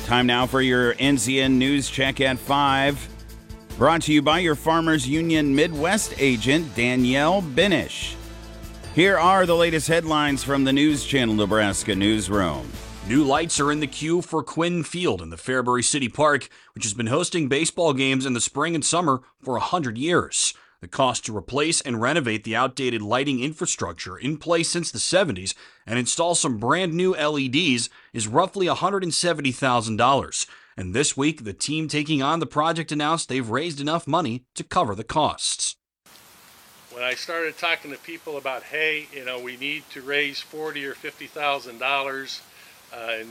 Time now for your NCN News Check at 5. Brought to you by your Farmers Union Midwest agent, Danielle Benish. Here are the latest headlines from the News Channel Nebraska newsroom. New lights are in the queue for Quinn Field in the Fairbury City Park, which has been hosting baseball games in the spring and summer for 100 years. The cost to replace and renovate the outdated lighting infrastructure in place since the 70s and install some brand new LEDs is roughly $170,000. And this week, the team taking on the project announced they've raised enough money to cover the costs. When I started talking to people about, hey, we need to raise $40,000 or $50,000,